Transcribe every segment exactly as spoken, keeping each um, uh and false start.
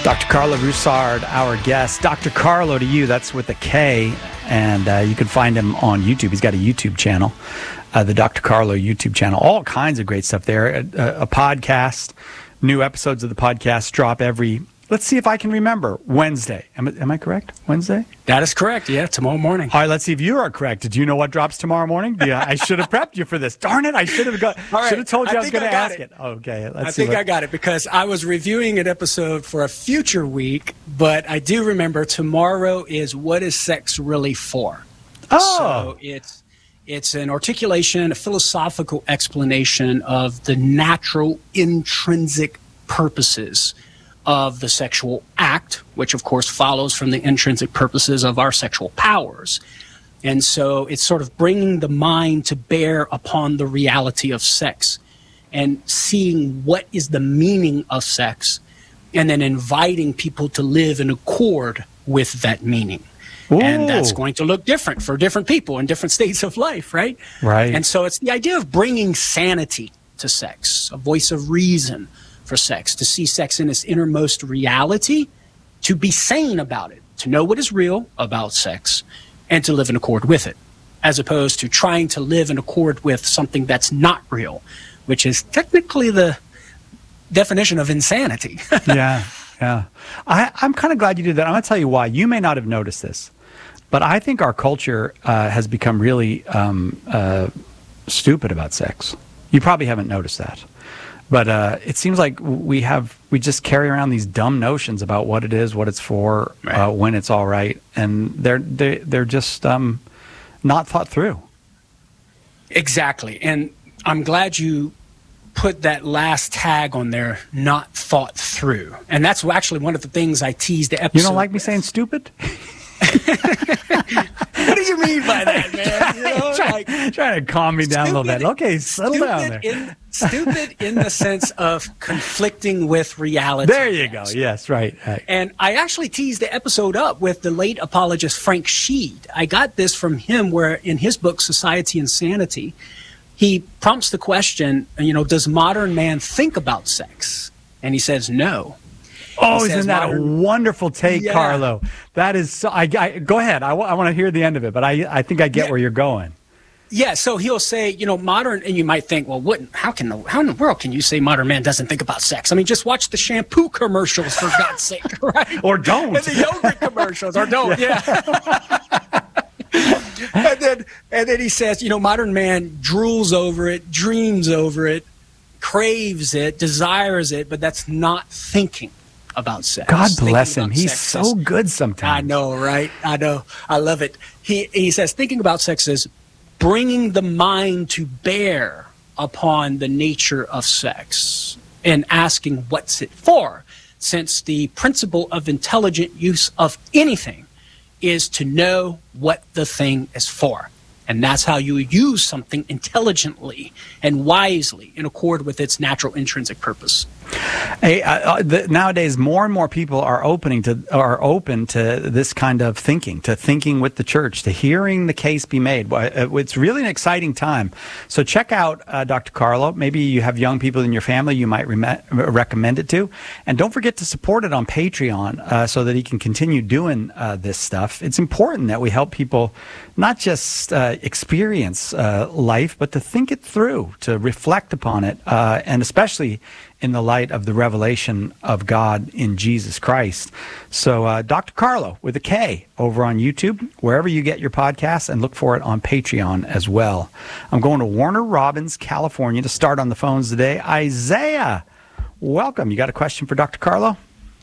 Doctor Carlo Broussard, our guest. Doctor Carlo to you, that's with a K, and uh, you can find him on YouTube. He's got a YouTube channel, uh, the Doctor Carlo YouTube channel. All kinds of great stuff there. A, a, a podcast, new episodes of the podcast drop every, let's see if I can remember, Wednesday. Am, I- am I correct? Wednesday? That is correct, yeah, tomorrow morning. All right, let's see if you are correct. Did you know what drops tomorrow morning? Yeah, I should have prepped you for this. Darn it, I should have got. All right, should have told you I, I was think going to I got ask it. it. Okay, let's I see. think what- I got it because I was reviewing an episode for a future week, but I do remember tomorrow is What is Sex Really For? Oh. So it's, it's an articulation, a philosophical explanation of the natural intrinsic purposes of the sexual act, which of course follows from the intrinsic purposes of our sexual powers. And so it's sort of bringing the mind to bear upon the reality of sex and seeing what is the meaning of sex and then inviting people to live in accord with that meaning. Ooh. And that's going to look different for different people in different states of life, right? Right. And so it's the idea of bringing sanity to sex, a voice of reason for sex, to see sex in its innermost reality, to be sane about it, to know what is real about sex, and to live in accord with it, as opposed to trying to live in accord with something that's not real, which is technically the definition of insanity. yeah, yeah. I, I'm kind of glad you did that. I'm going to tell you why. You may not have noticed this, but I think our culture uh, has become really um, uh, stupid about sex. You probably haven't noticed that. But uh, it seems like we have we just carry around these dumb notions about what it is, what it's for, Right. uh, when it's all right, and they're they, they're just um, not thought through. Exactly. And I'm glad you put that last tag on there, not thought through. And that's actually one of the things I teased the episode. You don't like me with. saying stupid? What do you mean by that, man? You know, trying, like, trying to calm me down a little bit. stupid- Okay, settle stupid down there. In, stupid in the sense of conflicting with reality. There you go. Yes, right. right. And I actually teased the episode up with the late apologist Frank Sheed. I got this from him where in his book, Society and Sanity, he prompts the question, you know, does modern man think about sex? And he says no. Oh, He isn't says that modern- a wonderful take, Yeah. Carlo? That is so. I, I go ahead. I, want to hear the end of it, but I I think I get Yeah. where you're going. Yeah, so he'll say, you know, modern, and you might think, well, what? How can the, how in the world can you say modern man doesn't think about sex? I mean, just watch the shampoo commercials for God's sake, right? Or don't. And the yogurt commercials, or don't, yeah. and then, and then he says, you know, modern man drools over it, dreams over it, craves it, desires it, but that's not thinking about sex. God Thinking bless him. about He's sex so is- good sometimes. I know, right? I know. I love it. He he says thinking about sex is bringing the mind to bear upon the nature of sex and asking what's it for, since the principle of intelligent use of anything is to know what the thing is for. And that's how you use something intelligently and wisely in accord with its natural intrinsic purpose. Hey, uh, uh, the, nowadays, more and more people are opening to are open to this kind of thinking, to thinking with the church, to hearing the case be made. Uh, It's really an exciting time. So check out uh, Doctor Carlo. Maybe you have young people in your family you might re- recommend it to, and don't forget to support it on Patreon uh, so that he can continue doing uh, this stuff. It's important that we help people not just uh, experience uh, life, but to think it through, to reflect upon it, uh, and especially in the light of the revelation of God in Jesus Christ. So uh, Doctor Carlo with a K over on YouTube, wherever you get your podcasts, and look for it on Patreon as well. I'm going to Warner Robins, California to start on the phones today. Isaiah, welcome. You got a question for Doctor Carlo?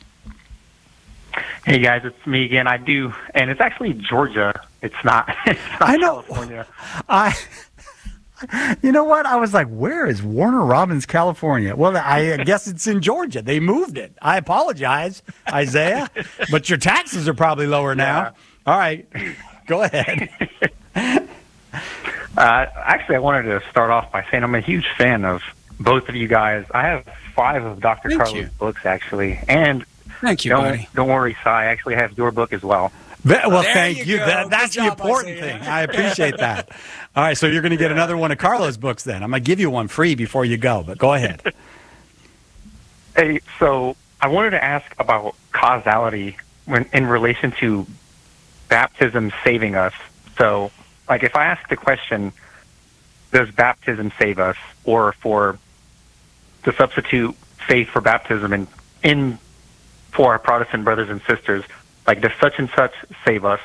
Hey guys, it's me again. I do, and it's actually Georgia. It's not. It's not I know. California. I... You know what? I was like, where is Warner Robins, California? Well, I guess it's in Georgia. They moved it. I apologize, Isaiah, but your taxes are probably lower now. Yeah. All right, go ahead. Uh, actually, I wanted to start off by saying I'm a huge fan of both of you guys. I have five of Doctor Thank Carlo's you. books, actually, and Thank you, don't buddy. don't worry, Si. I actually have your book as well. Well, There thank you you. go. That, that's Good the job, important Isaiah. thing. I appreciate that. All right, so you're going to get another one of Carlo's books then. I'm going to give you one free before you go, but go ahead. Hey, so I wanted to ask about causality when in relation to baptism saving us. So, like, if I ask the question, does baptism save us, or for to substitute faith for baptism in, in for our Protestant brothers and sisters, like, does such and such save us,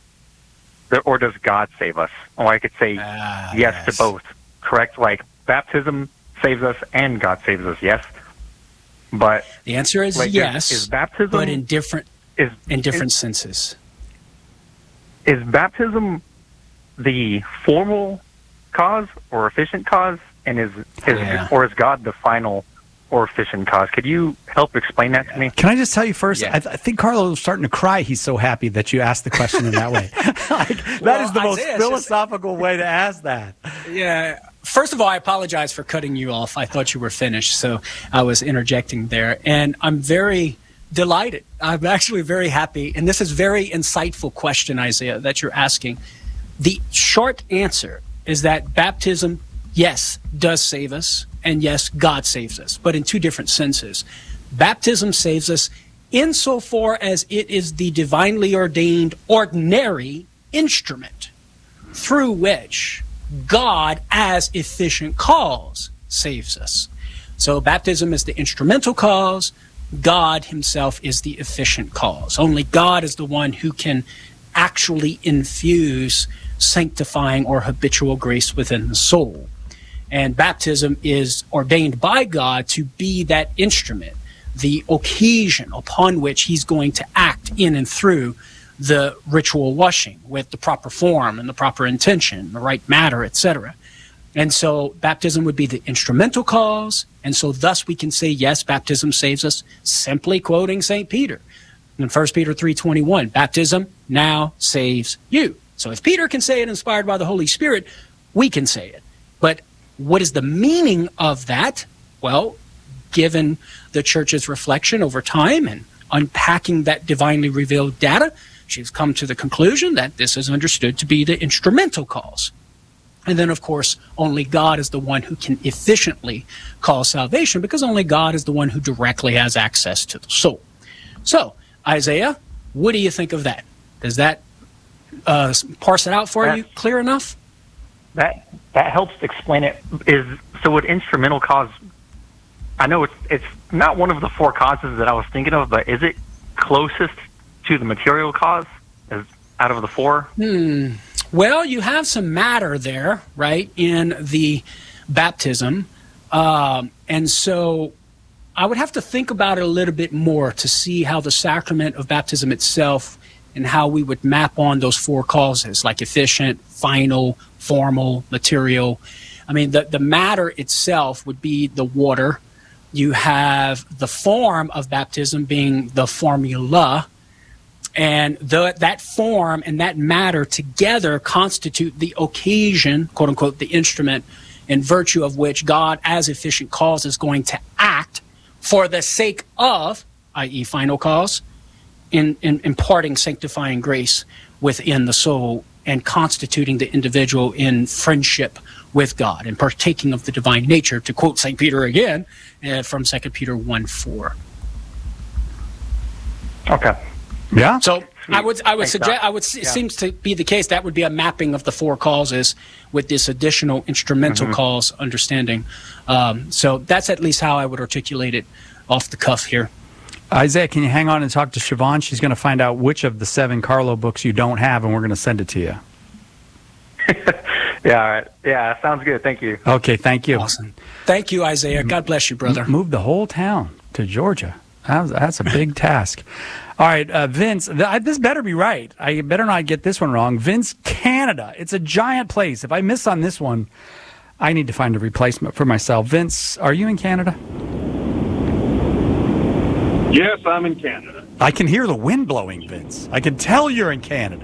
or does God save us? Or I could say ah, yes, yes to both, correct? Like, baptism saves us and God saves us, yes? But the answer is like, yes, is, is baptism, but in different is, in different is, senses. Is baptism the formal cause or efficient cause, and is, is Yeah. or is God the final or efficient cause? Could you help explain that to me? Can I just tell you first? Yeah. I, th- I think Carlo is starting to cry. He's so happy that you asked the question in that way. Like, that Well, is the most Isaiah, it's just- philosophical way to ask that. Yeah. First of all, I apologize for cutting you off. I thought you were finished, so I was interjecting there. And I'm very delighted. I'm actually very happy. And this is a very insightful question, Isaiah, that you're asking. The short answer is that baptism, yes, does save us. And yes, God saves us, but in two different senses. Baptism saves us insofar as it is the divinely ordained ordinary instrument through which God, as efficient cause, saves us. So baptism is the instrumental cause. God himself is the efficient cause. Only God is the one who can actually infuse sanctifying or habitual grace within the soul. And baptism is ordained by God to be that instrument, the occasion upon which he's going to act in and through the ritual washing with the proper form and the proper intention, the right matter, et cetera. And so baptism would be the instrumental cause. And so thus we can say, yes, baptism saves us, simply quoting Saint Peter in First Peter three twenty-one, baptism now saves you. So if Peter can say it inspired by the Holy Spirit, we can say it. But what is the meaning of that? Well, given the church's reflection over time and unpacking that divinely revealed data, she's come to the conclusion that this is understood to be the instrumental cause. And then, of course, only God is the one who can efficiently cause salvation, because only God is the one who directly has access to the soul. So, Isaiah, what do you think of that? Does that uh, parse it out for That's, you clear enough? That that helps explain it. Is so what instrumental cause? I know it's it's not one of the four causes that I was thinking of, but is it closest to the material cause as out of the four? Hmm. Well, you have some matter there, right, in the baptism. Um, and so I would have to think about it a little bit more to see how the sacrament of baptism itself and how we would map on those four causes, like efficient, final, formal, material. I mean, the, the matter itself would be the water. You have the form of baptism being the formula, and the, that form and that matter together constitute the occasion, quote unquote, the instrument, in virtue of which God, as efficient cause, is going to act for the sake of, that is final cause, in, in imparting sanctifying grace within the soul and constituting the individual in friendship with God and partaking of the divine nature, to quote Saint Peter again uh, from Second Peter one four. Okay. Yeah. So I would I would Thanks, suggest Doc. I would it Yeah. seems to be the case that would be a mapping of the four causes with this additional instrumental Mm-hmm. cause understanding. Um, so that's at least how I would articulate it off the cuff here. Isaiah, can you hang on and talk to Siobhan? She's going to find out which of the seven Carlo books you don't have, and we're going to send it to you. Yeah. All right. Yeah. Sounds good. Thank you. Okay, thank you. Awesome. Thank you, Isaiah. God bless you, brother. M- Move the whole town to Georgia. That's, that's a big task. All right, uh, Vince, th- I, this better be right. I better not get this one wrong. Vince, Canada. It's a giant place. If I miss on this one, I need to find a replacement for myself. Vince, are you in Canada? Yes, I'm in Canada. I can hear the wind blowing, Vince. I can tell you're in Canada.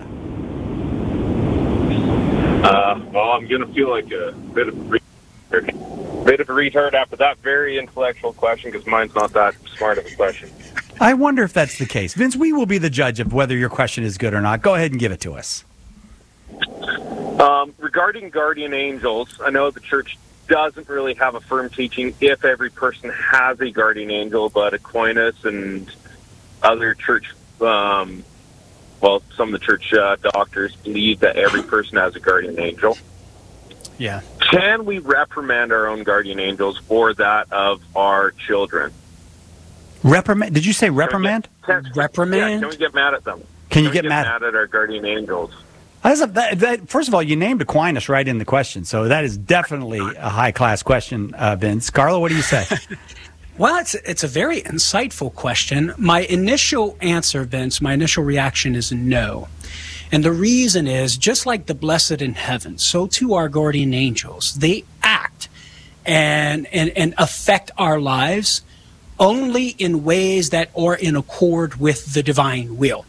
Uh, well, I'm going to feel like a bit of a retard, bit of a retard after that very intellectual question, because mine's not that smart of a question. I wonder if that's the case. Vince, we will be the judge of whether your question is good or not. Go ahead and give it to us. Um, regarding guardian angels, I know the church doesn't really have a firm teaching if every person has a guardian angel, but Aquinas and other church, um, well, some of the church uh, doctors believe that every person has a guardian angel. Yeah. Can we reprimand our own guardian angels or that of our children? Reprimand? Did you say reprimand? Can we get, reprimand? Yeah, can we get mad at them? Can you can get, we get mad? mad at our guardian angels? That's a, that, that, first of all, you named Aquinas right in the question, so that is definitely a high-class question, uh, Vince. Carla, what do you say? Well, it's it's a very insightful question. My initial answer, Vince, my initial reaction is no. And the reason is, just like the blessed in heaven, so too our guardian angels. They act and and, and affect our lives only in ways that are in accord with the divine will.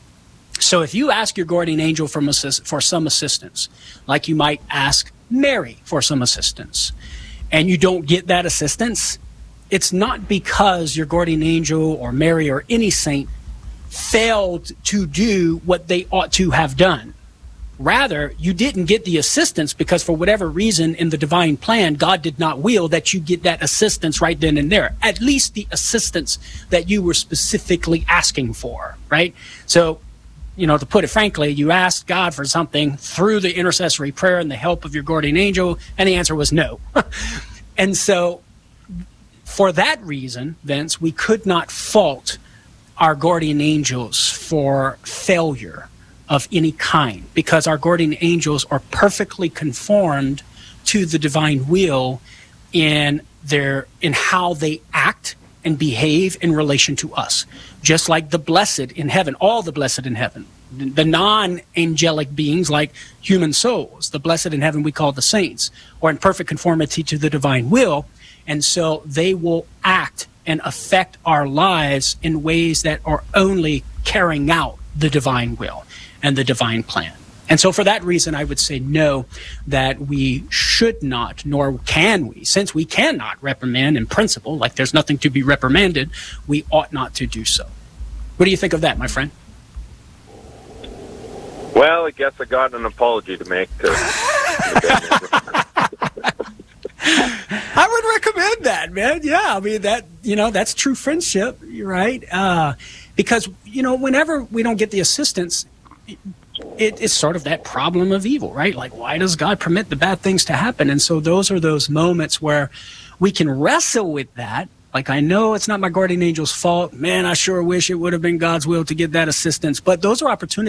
So if you ask your guardian angel for, assist, for some assistance, like you might ask Mary for some assistance, and you don't get that assistance, it's not because your guardian angel or Mary or any saint failed to do what they ought to have done. Rather, you didn't get the assistance because for whatever reason in the divine plan, God did not will that you get that assistance right then and there. At least the assistance that you were specifically asking for, right? So, you know, to put it frankly, you asked God for something through the intercessory prayer and the help of your guardian angel, and the answer was no. And so, for that reason, Vince, we could not fault our guardian angels for failure of any kind, because our guardian angels are perfectly conformed to the divine will in their in how they act and behave in relation to us. Just like the blessed in heaven, all the blessed in heaven, the non-angelic beings like human souls, the blessed in heaven we call the saints, are in perfect conformity to the divine will, and so they will act and affect our lives in ways that are only carrying out the divine will and the divine plan. And so for that reason, I would say no, that we should not, nor can we, since we cannot reprimand in principle, like there's nothing to be reprimanded, we ought not to do so. What do you think of that, my friend? Well, I guess I got an apology to make to, to I would recommend that, man. Yeah, I mean, that, you know, that's true friendship, right? Uh, because, you know, whenever we don't get the assistance, it, it's sort of that problem of evil, right? Like, why does God permit the bad things to happen? And so those are those moments where we can wrestle with that. Like, I know it's not my guardian angel's fault. Man, I sure wish it would have been God's will to get that assistance. But those are opportunities